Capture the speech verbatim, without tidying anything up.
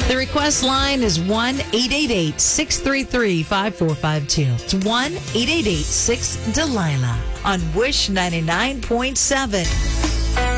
The request line is one eight eight eight, six three three, five four five two. It's one eight eight eight, six Delilah on Wish ninety-nine point seven.